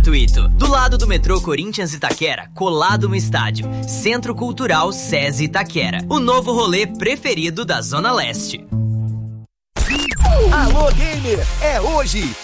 gratuito. Do lado do metrô Corinthians Itaquera, colado no estádio. Centro Cultural SESI Itaquera. O novo rolê preferido da Zona Leste. Alô, gamer! É hoje!